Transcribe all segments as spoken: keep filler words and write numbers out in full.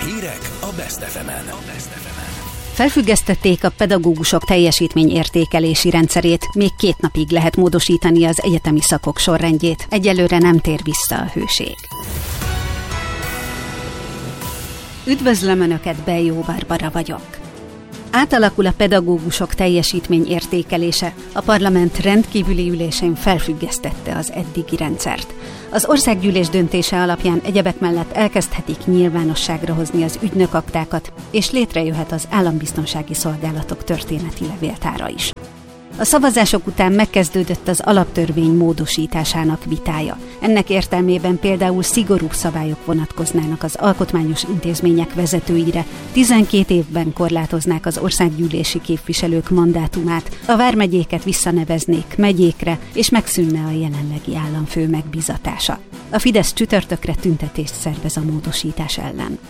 Hírek a Best ef emen. Felfüggesztették a pedagógusok teljesítményértékelési rendszerét, még két napig lehet módosítani az egyetemi szakok sorrendjét. Egyelőre nem tér vissza a hőség. Üdvözlöm Önöket, Bejó Barbara vagyok. Átalakul a pedagógusok teljesítményértékelése. A parlament rendkívüli ülésén felfüggesztette az eddigi rendszert. Az országgyűlés döntése alapján egyebek mellett elkezdhetik nyilvánosságra hozni az ügynökaktákat, és létrejöhet az állambiztonsági szolgálatok történeti levéltára is. A szavazások után megkezdődött az alaptörvény módosításának vitája. Ennek értelmében például szigorúbb szabályok vonatkoznának az alkotmányos intézmények vezetőire, tizenkét évben korlátoznák az országgyűlési képviselők mandátumát, a vármegyéket visszaneveznék megyékre, és megszűnne a jelenlegi államfő megbizatása. A Fidesz csütörtökre tüntetést szervez a módosítás ellen.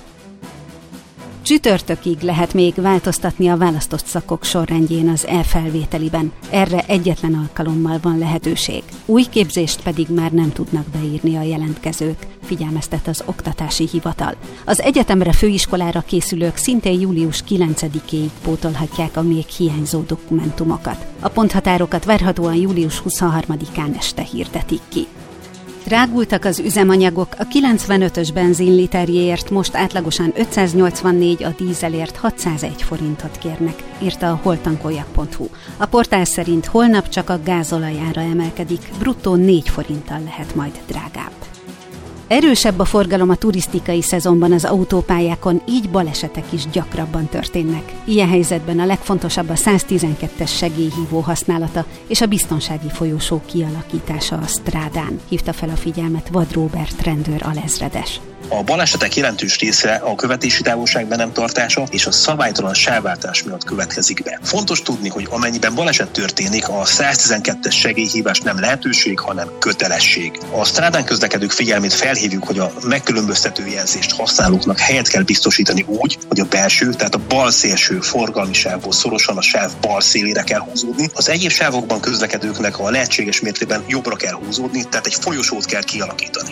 Csütörtökig lehet még változtatni a választott szakok sorrendjén az e-felvételiben. Erre egyetlen alkalommal van lehetőség. Új képzést pedig már nem tudnak beírni a jelentkezők, figyelmeztet az Oktatási Hivatal. Az egyetemre, főiskolára készülők szintén július kilencedikéig pótolhatják a még hiányzó dokumentumokat. A ponthatárokat várhatóan július huszonharmadikán este hirdetik ki. Drágultak az üzemanyagok, a kilencvenötös benzinliterjéért most átlagosan ötszáznyolcvannégy, a dízelért hatszázegy forintot kérnek, írta a holtankoljak pont hu. A portál szerint holnap csak a gázolaj ára emelkedik, bruttó négy forinttal lehet majd drágább. Erősebb a forgalom a turisztikai szezonban az autópályákon, így balesetek is gyakrabban történnek. Ilyen helyzetben a legfontosabb a száztizenkettes segélyhívó használata és a biztonsági folyosó kialakítása a strádán, hívta fel a figyelmet Vad Róbert rendőr alezredes. A balesetek jelentős része a követési távolság be nem tartása és a szabálytalan sávváltás miatt következik be. Fontos tudni, hogy amennyiben baleset történik, a száztizenkettes segélyhívás nem lehetőség, hanem kötelesség. A strádán közlekedők figyelmét felhívjuk, hogy a megkülönböztető jelzést használóknak helyet kell biztosítani úgy, hogy a belső, tehát a bal szélső forgalmi sávból szorosan a sáv bal szélére kell húzódni. Az egyéb sávokban közlekedőknek a lehetséges mértékben jobbra kell húzódni, tehát egy folyosót kell kialakítani.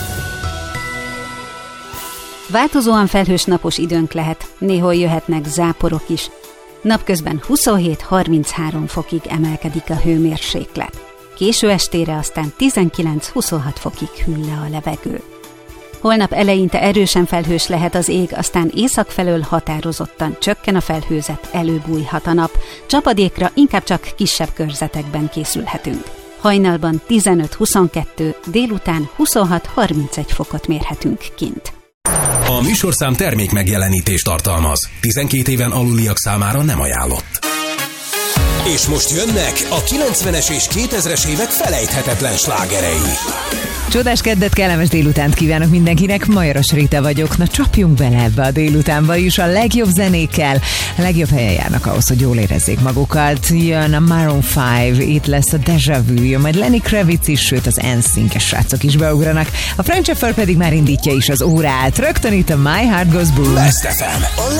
Változóan felhős napos időnk lehet, néhol jöhetnek záporok is. Napközben huszonhét-harminchárom fokig emelkedik a hőmérséklet. Késő estére aztán tizenkilenc-huszonhat fokig hűl le a levegő. Holnap eleinte erősen felhős lehet az ég, aztán észak felől határozottan csökken a felhőzet, előbújhat a nap. Csapadékra inkább csak kisebb körzetekben készülhetünk. Hajnalban tizenöt-huszonkettő, délután huszonhat-harmincegy fokot mérhetünk kint. A műsorszám termék megjelenítést tartalmaz. tizenkét éven aluliak számára nem ajánlott. És most jönnek a kilencvenes és kétezres évek felejthetetlen slágerei. Csodás keddet, kellemes délutánt kívánok mindenkinek, Majoros Rita vagyok. Na csapjunk bele ebbe a délutánba is a legjobb zenékkel. A legjobb helyen járnak ahhoz, hogy jól érezzék magukat. Jön a Maroon öt, itt lesz a Deja Vu, jön majd Lenny Kravitz is, sőt az en sync-es srácok is beugranak. A French Affair pedig már indítja is az órát. Rögtön itt a My Heart Goes Boom. Best ef em, a